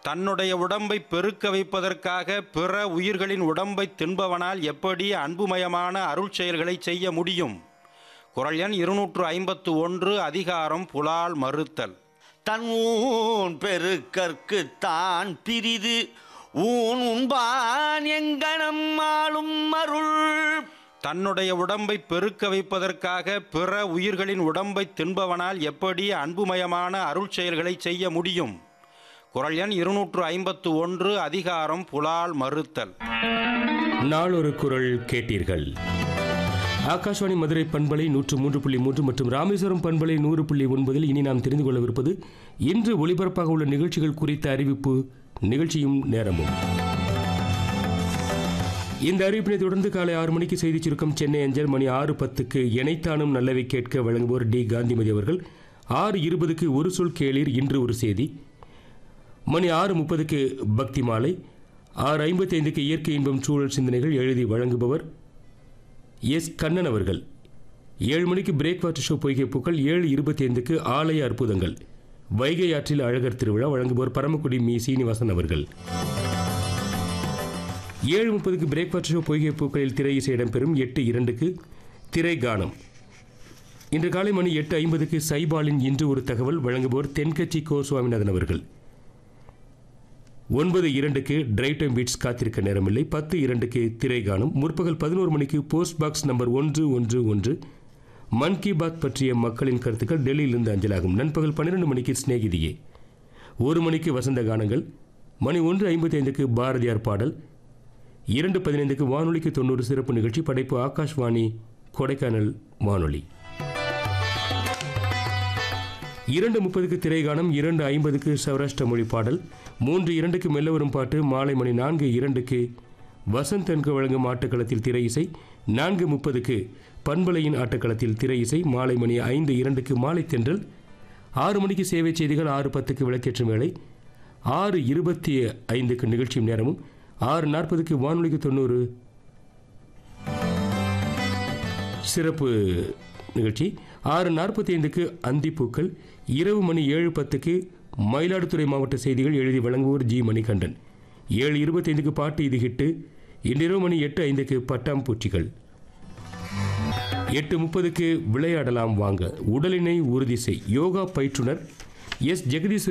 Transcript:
தன்னுடைய உடம்பை பெருக்க வைப்பதற்காக பிற உயிர்களின் உடம்பை தின்பவனால் எப்படி அன்புமயமான அருள் செயல்களை செய்ய முடியும்? குறள் எண் 251, அதிகாரம் புலால் மறுத்தல். தன் ஊன் பெருக்கற்கு தான் பிரிது ஊன் உண்பான் எங்கனம் ஆளும் அருள். தன்னுடைய உடம்பை பெருக்க வைப்பதற்காக பிற உயிர்களின் உடம்பை தின்பவனால் எப்படி அன்புமயமான அருள் செயல்களை செய்ய முடியும்? குறள் எண் 251, அதிகாரம் புலால் மறுத்தல். நாளொரு குறள் கேட்டீர்கள். ஆகாஷ்வாணி மதுரை பண்பலை 103.3 மற்றும் ராமேஸ்வரம் பண்பலை 100.9 இனி நாம் தெரிந்து கொள்ளவிருப்பது இன்று ஒளிபரப்பாக உள்ள நிகழ்ச்சிகள் குறித்த அறிவிப்பு, நிகழ்ச்சியும் நேரமும். இந்த அறிவிப்பினை தொடர்ந்து காலை 6 மணிக்கு செய்தி சுருக்கம் சென்னை அஞ்சல், மணி 6:10க்கு இணைத்தானும் நல்லவை கேட்க வழங்குவோர் டி காந்திமதி அவர்கள், 6:20க்கு ஒரு சொல் கேளீர் இன்று ஒரு செய்தி, மணி 6:30க்கு பக்தி மாலை, 6:55க்கு இயற்கை இன்பம் சூழல் சிந்தனைகள் எழுதி வழங்குபவர் எஸ் கண்ணன் அவர்கள், 7 மணிக்கு பிரேக்ஃபாஸ்ட் ஷோ பொய்கை பூக்கள், 7:25க்கு ஆலய அற்புதங்கள் வைகை ஆற்றில் அழகர் திருவிழா வழங்குபவர் பரமக்குடி மீ சீனிவாசன் அவர்கள், 7:30க்கு பிரேக்ஃபாஸ்ட் ஷோ பொய்கை பூக்களில் திரை இசை இடம்பெறும், 8:02க்கு திரை கானம். இன்று காலை மணி 8:50க்கு சைபாலின் இன்று ஒரு தகவல் வழங்குபவர் தென்கட்சி கோ சுவாமிநாதன் அவர்கள், 9:02க்கு டிரைவ் டைம் பீட்ஸ் காத்திருக்க நேரமில்லை, 10:02க்கு திரை காணும். முற்பகல் 11 மணிக்கு போஸ்ட் பாக்ஸ் நம்பர் 111 மன் கி பாத் பற்றிய மக்களின் கருத்துக்கள் டெல்லியிலிருந்து அஞ்சலாகும். நண்பகல் 12 மணிக்கு ஸ்நேகிதியே, 1 மணிக்கு வசந்த கானங்கள், மணி 1:55க்கு பாரதியார் பாடல், 2:15க்கு வானொலிக்கு 90 சிறப்பு நிகழ்ச்சி, படைப்பு ஆகாஷ்வாணி கொடைக்கானல் வானொலி, 2:30க்கு திரைகானம், 2:50க்கு சௌராஷ்டிர மொழி பாடல், 3:02க்கு மெல்ல வரும் பாட்டு, மாலை மணி 4:02க்கு வசந்த் என்கு வழங்கும் ஆட்டக்களத்தில் திரை இசை, 4:30க்கு பண்பலையின் ஆட்டக்களத்தில் திரை இசை, மாலை மணி 5:02க்கு மாலை தென்றல், 6 மணிக்கு சேவை செய்திகள், 6:10க்கு விளக்கேற்றும் வேளை, 6:25க்கு நிகழ்ச்சியும் நேரமும், 6:40க்கு வானொலிக்கு 90 சிறப்பு நிகழ்ச்சி, 6:45க்கு அந்திப்பூக்கள், இரவு மணி 7:10க்கு மயிலாடுதுறை மாவட்ட செய்திகள் எழுதி வழங்குவோர் ஜி மணிகண்டன், 7:25க்கு பாட்டு இது ஹிட்டு, இன்றிரவு மணி 8:05க்கு பட்டாம்பூச்சிகள், 8:30க்கு விளையாடலாம் வாங்க, உடலினை உறுதி செய் யோகா பயிற்றுனர் எஸ் ஜெகதீஷ்